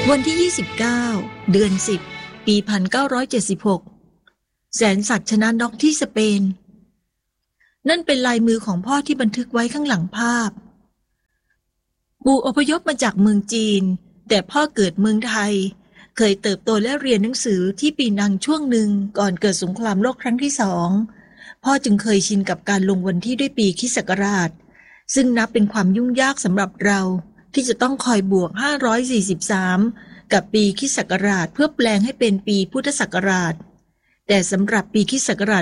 วันที่29เดือน10ปี1976แสนศักดิ์ชนะน็อกที่สเปนนั่นเป็นลายมือของพ่อที่บันทึกไว้ข้างหลังภาพปู่อพยพมาจากเมืองจีนแต่พ่อเกิดเมืองไทยเคยเติบโตและเรียนหนังสือที่ปีนังช่วงหนึ่งก่อนเกิดสงครามโลกครั้งที่2พ่อจึงเคยชินกับการลงวันที่ด้วยปีคริสต์ศักราชซึ่งนับเป็นความยุ่งยากสำหรับเราที่จะต้องคอยบวก543กับปีคริสต์ศักราชเพื่อแปลงให้เป็นปีพุทธศักราชแต่สำหรับปีคริสต์ศักราช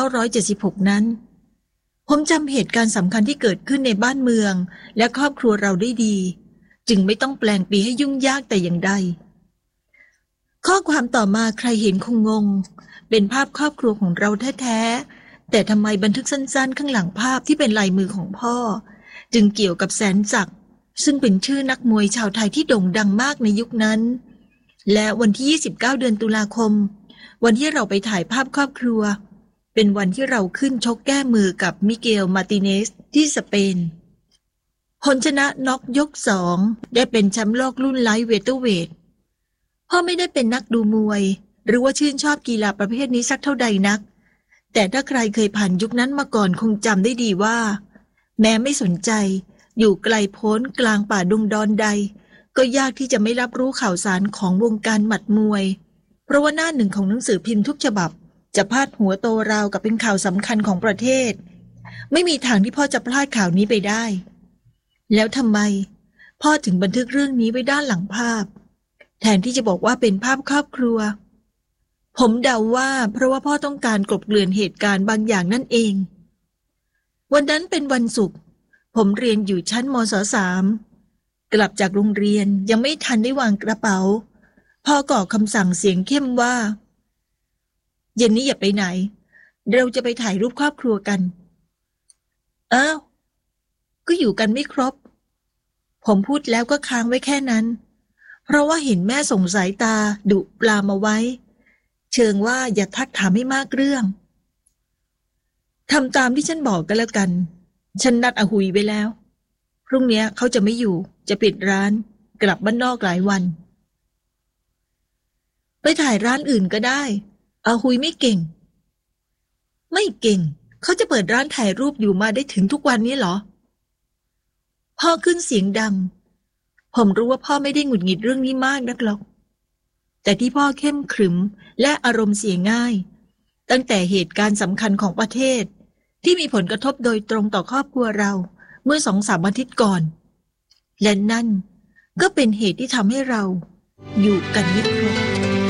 1976นั้นผมจำเหตุการณ์สำคัญที่เกิดขึ้นในบ้านเมืองและครอบครัวเราได้ดีจึงไม่ต้องแปลงปีให้ยุ่งยากแต่อย่างใดข้อความต่อมาใครเห็นคงงงเป็นภาพครอบครัวของเราแท้ๆแต่ทำไมบันทึกสั้นๆข้างหลังภาพที่เป็นลายมือของพ่อจึงเกี่ยวกับแสนศักดิ์ซึ่งเป็นชื่อนักมวยชาวไทยที่โด่งดังมากในยุคนั้นและวันที่29เดือนตุลาคมวันที่เราไปถ่ายภาพครอบครัวเป็นวันที่เราขึ้นชกแก้มือกับมิเกลมาร์ติเนสที่สเปนผลชนะน็อกยก2ได้เป็นแชมป์โลกรุ่นไลท์เวเตอร์เวทพ่อไม่ได้เป็นนักดูมวยหรือว่าชื่นชอบกีฬาประเภทนี้สักเท่าใดนักแต่ถ้าใครเคยผ่านยุคนั้นมาก่อนคงจำได้ดีว่าแม้ไม่สนใจอยู่ไกลโพ้นกลางป่าดงดอนใดก็ยากที่จะไม่รับรู้ข่าวสารของวงการหมัดมวยเพราะว่าหน้าหนึ่งของหนังสือพิมพ์ทุกฉบับจะพาดหัวโตราวกับเป็นข่าวสำคัญของประเทศไม่มีทางที่พ่อจะพลาดข่าวนี้ไปได้แล้วทำไมพ่อถึงบันทึกเรื่องนี้ไว้ด้านหลังภาพแทนที่จะบอกว่าเป็นภาพครอบครัวผมเดาว่าเพราะว่าพ่อต้องการกลบเกลื่อนเหตุการณ์บางอย่างนั่นเองวันนั้นเป็นวันศุกร์ผมเรียนอยู่ชั้นมศ.3 กลับจากโรงเรียนยังไม่ทันได้วางกระเป๋าพ่อก็ออกคำสั่งเสียงเข้มว่าเย็นนี้อย่าไปไหนเราจะไปถ่ายรูปครอบครัวกันอ้าวก็อยู่กันไม่ครบผมพูดแล้วก็ค้างไว้แค่นั้นเพราะว่าเห็นแม่ส่งสายตาดุปลามาไว้เชิงว่าอย่าทักถามให้มากเรื่องทำตามที่ฉันบอกกันแล้วกันฉันนัดอาหุยไว้แล้วพรุ่งนี้เขาจะไม่อยู่จะปิดร้านกลับบ้านนอกหลายวันไปถ่ายร้านอื่นก็ได้อาหุยไม่เก่งเขาจะเปิดร้านถ่ายรูปอยู่มาได้ถึงทุกวันนี้เหรอพ่อขึ้นเสียงดังผมรู้ว่าพ่อไม่ได้หงุดหงิดเรื่องนี้มากนักหรอกแต่ที่พ่อเข้มขรึมและอารมณ์เสียง่ายตั้งแต่เหตุการณ์สำคัญของประเทศที่มีผลกระทบโดยตรงต่อครอบครัวเราเมื่อ 2-3 อาทิตย์ก่อนและนั่นก็เป็นเหตุที่ทำให้เราอยู่กันไม่ครบ